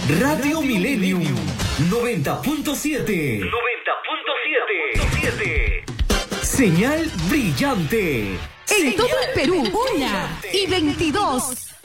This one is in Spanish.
Radio Millennium 90.7. 90.7. Señal brillante. En todo el Perú, 1:22.